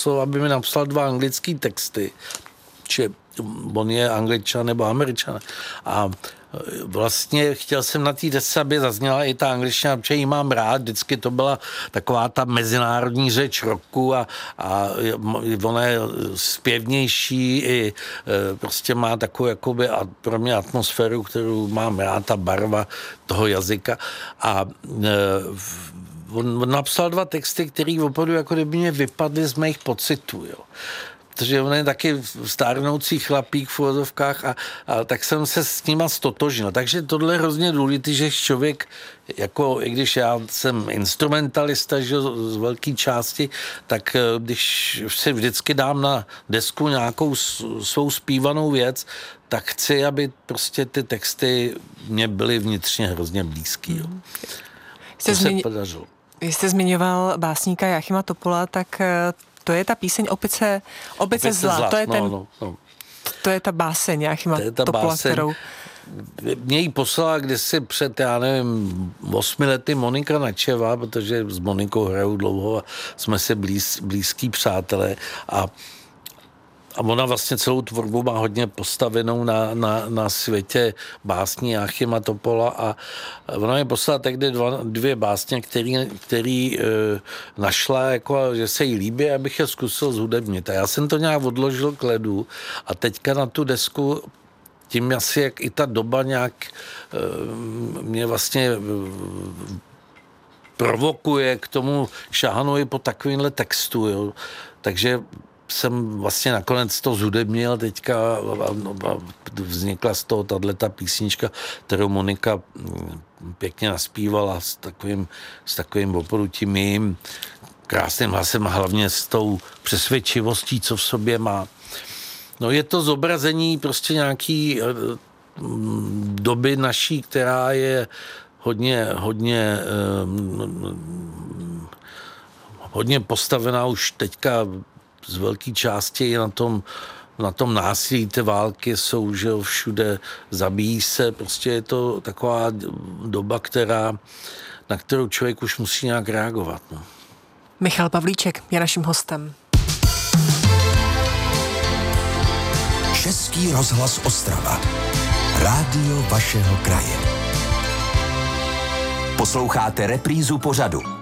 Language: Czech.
poprosil, aby mi napsal 2 anglické texty, či on je Angličan nebo Američan. A vlastně chtěl jsem na té desce, aby zazněla i ta angličtina, protože ji mám rád, vždycky to byla taková ta mezinárodní řeč rocku a ona je zpěvnější i prostě má takovou jakoby pro mě atmosféru, kterou mám rád, ta barva toho jazyka. A on napsal 2 texty, které opravdu jako kdyby mě vypadly z mých pocitů, jo. Protože on je taky stárnoucí chlapík v uvozovkách a tak jsem se s nima stotožnil. Takže tohle je hrozně důležité, že člověk, jako i když já jsem instrumentalista, že z velké části, tak když si vždycky dám na desku nějakou svou zpívanou věc, tak chci, aby prostě ty texty mě byly vnitřně hrozně blízký. Jo. To se podařilo. Vy jste zmiňoval básníka Jáchyma Topola, tak to je ta píseň Opice zla. To je ta báseň Jáchyma Topola, kterou... Mě ji poslala kdysi před, 8 lety Monika Načeva, protože s Monikou hraju dlouho a jsme si blízký přátelé a ona vlastně celou tvorbu má hodně postavenou na světě básní Jáchyma Topola a ona mi poslala tehdy 2 básně, který našla, jako, že se jí líbí, abych je zkusil zhudebnit. A já jsem to nějak odložil k ledu a teďka na tu desku tím asi, jak i ta doba nějak mě vlastně provokuje k tomu šahanu i po takovýmhle textu, jo. Takže jsem vlastně nakonec to zhudebnil teďka a vznikla z toho tato písnička, kterou Monika pěkně naspívala s takovým opravdu tím jejím krásným hlasem a hlavně s tou přesvědčivostí, co v sobě má. No je to zobrazení prostě nějaký doby naší, která je hodně postavená už teďka z velké části na tom násilí, ty války jsou, že všude zabíjí se, prostě je to taková doba, na kterou člověk už musí nějak reagovat. No. Michal Pavlíček je naším hostem. Český rozhlas Ostrava. Rádio vašeho kraje. Posloucháte reprízu pořadu.